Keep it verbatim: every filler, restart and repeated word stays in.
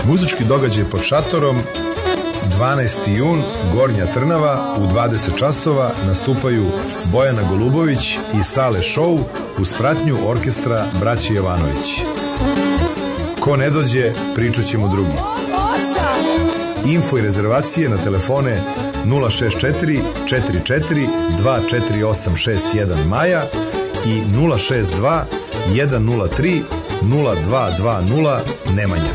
Muzički događaj pod šatorom, dvanaesti jun, Gornja Trnava, u dvadeset časova nastupaju Bojana Golubović i Sale Show uz pratnju orkestra Braće Jovanović. Ko ne dođe, pričat ćemo drugi. Info i rezervacije na telefone nula šest četiri četiri četiri dva četiri osam šest jedan Maja i nula šest dva jedan nula tri nula dva dva nula Nemanja.